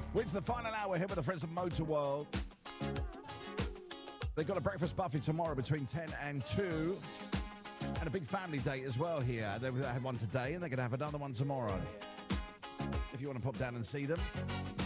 Which the final hour here with the friends of Motor World. They've got a breakfast buffet tomorrow between 10 and 2. And a big family date as well here. They had one today and they're going to have another one tomorrow. If you want to pop down and see them,